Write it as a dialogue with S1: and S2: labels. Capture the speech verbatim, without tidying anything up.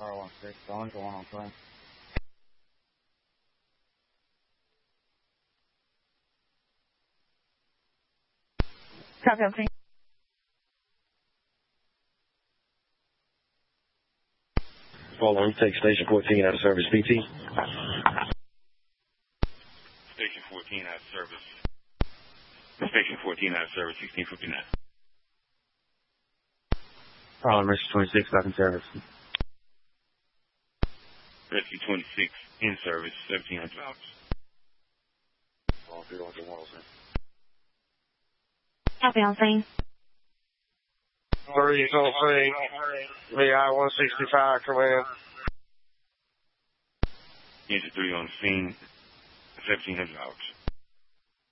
S1: Car one six, going to one on twenty.
S2: Copy, okay.
S3: Hold on, take station fourteen out of service, P T.
S4: Station fourteen out of service. Station fourteen out of service, sixteen fifty-nine.
S1: Problem Rescue twenty-six, back in service.
S4: Rescue twenty-six in service, seventeen hundred dollars.
S3: All three on one, sir.
S2: Copy, on scene.
S5: three oh three, V I one sixty-five, command.
S4: Engine three on the scene, seventeen hundred dollars.